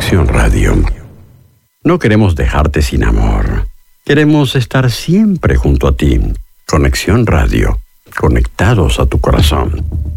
Conexión Radio. No queremos dejarte sin amor. Queremos estar siempre junto a ti. Conexión Radio. Conectados a tu corazón.